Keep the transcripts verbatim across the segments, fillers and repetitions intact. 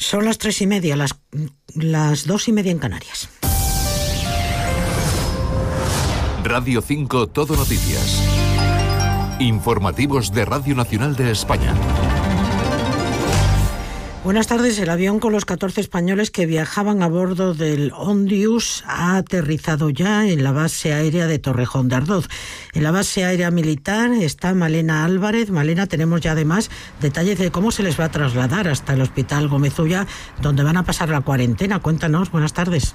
Son las tres y media, las, las dos y media en Canarias. Radio cinco Todo Noticias. Informativos de Radio Nacional de España. Buenas tardes. El avión con los catorce españoles que viajaban a bordo del Ondius ha aterrizado ya en la base aérea de Torrejón de Ardoz. En la base aérea militar está Malena Álvarez. Malena, tenemos ya además detalles de cómo se les va a trasladar hasta el Hospital Gómez Ulla, donde van a pasar la cuarentena. Cuéntanos, buenas tardes.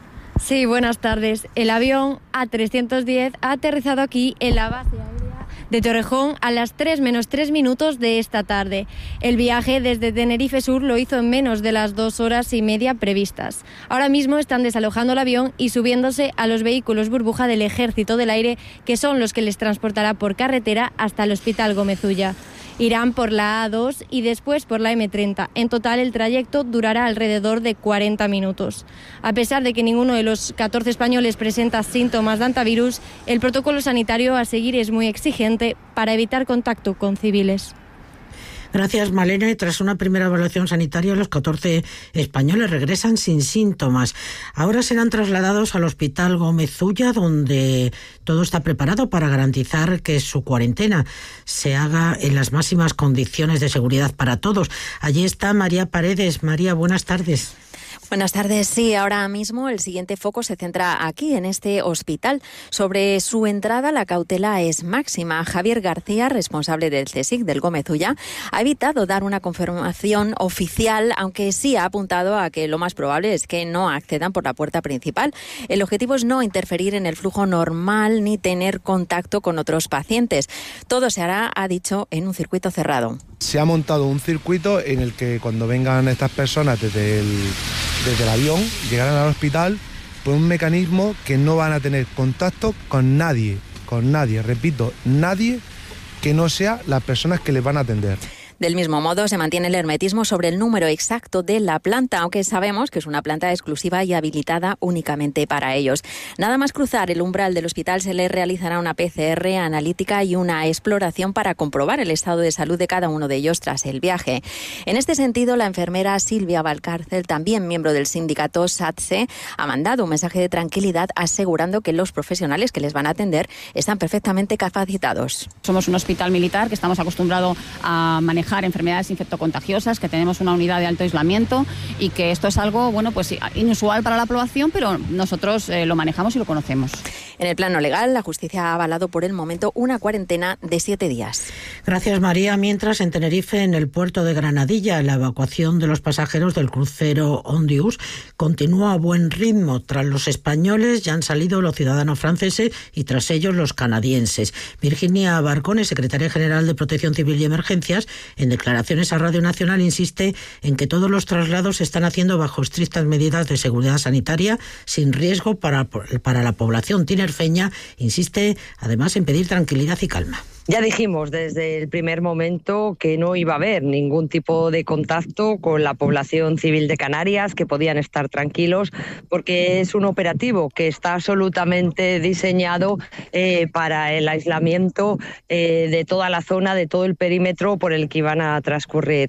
Sí, buenas tardes. El avión A trescientos diez ha aterrizado aquí en la base aérea de Torrejón a las tres menos tres minutos de esta tarde. El viaje desde Tenerife Sur lo hizo en menos de las dos horas y media previstas. Ahora mismo están desalojando el avión y subiéndose a los vehículos burbuja del Ejército del Aire, que son los que les transportará por carretera hasta el Hospital Gómez Ulla. Irán por la A dos y después por la eme treinta. En total, el trayecto durará alrededor de cuarenta minutos. A pesar de que ninguno de los catorce españoles presenta síntomas de hantavirus, el protocolo sanitario a seguir es muy exigente para evitar contacto con civiles. Gracias, Malena. Y tras una primera evaluación sanitaria, los catorce españoles regresan sin síntomas. Ahora serán trasladados al Hospital Gómez Ulla, donde todo está preparado para garantizar que su cuarentena se haga en las máximas condiciones de seguridad para todos. Allí está María Paredes. María, buenas tardes. Buenas tardes. Sí, ahora mismo el siguiente foco se centra aquí, en este hospital. Sobre su entrada, la cautela es máxima. Javier García, responsable del CSIC del Gómez Ulla, ha evitado dar una confirmación oficial, aunque sí ha apuntado a que lo más probable es que no accedan por la puerta principal. El objetivo es no interferir en el flujo normal ni tener contacto con otros pacientes. Todo se hará, ha dicho, en un circuito cerrado. Se ha montado un circuito en el que cuando vengan estas personas desde el, desde el avión, llegarán al hospital por un mecanismo que no van a tener contacto con nadie, con nadie, repito, nadie que no sea las personas que les van a atender. Del mismo modo, se mantiene el hermetismo sobre el número exacto de la planta, aunque sabemos que es una planta exclusiva y habilitada únicamente para ellos. Nada más cruzar el umbral del hospital se les realizará una P C R analítica y una exploración para comprobar el estado de salud de cada uno de ellos tras el viaje. En este sentido, la enfermera Silvia Valcárcel, también miembro del sindicato SATSE, ha mandado un mensaje de tranquilidad asegurando que los profesionales que les van a atender están perfectamente capacitados. Somos un hospital militar que estamos acostumbrados a manejar enfermedades infectocontagiosas, que tenemos una unidad de alto aislamiento y que esto es algo, bueno, pues inusual para la población, pero nosotros eh, lo manejamos y lo conocemos. En el plano legal, la justicia ha avalado por el momento una cuarentena de siete días. Gracias, María. Mientras, en Tenerife, en el puerto de Granadilla, la evacuación de los pasajeros del crucero Ondius continúa a buen ritmo. Tras los españoles ya han salido los ciudadanos franceses y tras ellos los canadienses. Virginia Barcone, secretaria general de Protección Civil y Emergencias, en declaraciones a Radio Nacional insiste en que todos los traslados se están haciendo bajo estrictas medidas de seguridad sanitaria, sin riesgo para, para la población tinerfeña. Insiste además en pedir tranquilidad y calma. Ya dijimos desde el primer momento que no iba a haber ningún tipo de contacto con la población civil de Canarias, que podían estar tranquilos, porque es un operativo que está absolutamente diseñado eh, para el aislamiento eh, de toda la zona, de todo el perímetro por el que iban a transcurrir.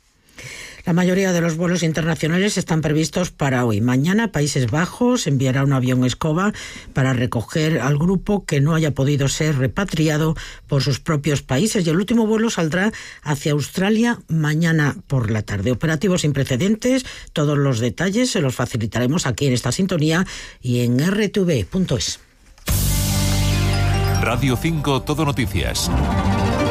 La mayoría de los vuelos internacionales están previstos para hoy. Mañana, Países Bajos enviará un avión escoba para recoger al grupo que no haya podido ser repatriado por sus propios países. Y el último vuelo saldrá hacia Australia mañana por la tarde. Operativo sin precedentes. Todos los detalles se los facilitaremos aquí en esta sintonía y en erre te ve punto es. Radio cinco Todo Noticias.